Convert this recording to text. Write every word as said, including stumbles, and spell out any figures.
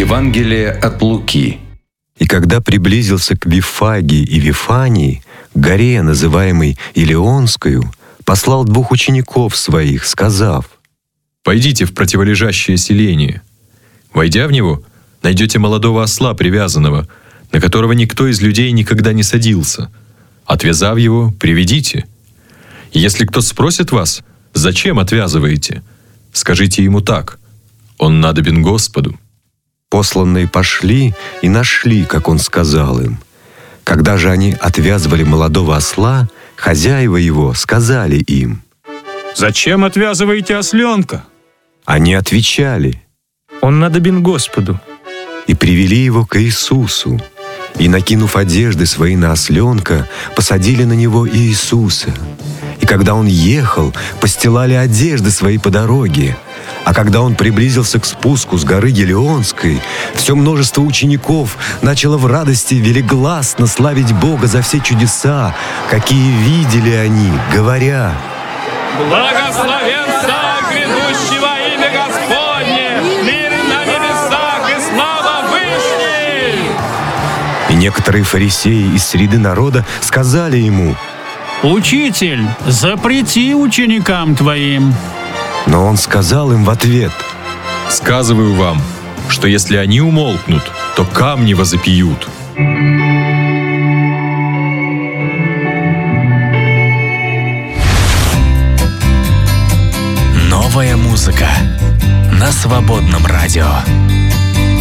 Евангелие от Луки. И когда приблизился к Вифагии и Вифании, горе, называемой Илионскою, послал двух учеников своих, сказав: «Пойдите в противолежащее селение. Войдя в него, найдете молодого осла привязанного, на которого никто из людей никогда не садился. Отвязав его, приведите. И если кто спросит вас, зачем отвязываете, скажите ему так: он надобен Господу». Посланные пошли и нашли, как он сказал им. Когда же они отвязывали молодого осла, хозяева его сказали им: «Зачем отвязываете осленка?» Они отвечали: «Он надобен Господу». И привели его к Иисусу. И, накинув одежды свои на осленка, посадили на него Иисуса. И когда он ехал, постилали одежды свои по дороге. А когда он приблизился к спуску с горы Елеонской, все множество учеников начало в радости велигласно славить Бога за все чудеса, какие видели они, говоря: «Благословен Сын грядущего имя Господне, мир на небесах и слава Вышней!» И некоторые фарисеи из среды народа сказали ему: «Учитель, запрети ученикам твоим». Но он сказал им в ответ: «Сказываю вам, что если они умолкнут, то камни возопьют». Новая музыка на Свободном радио.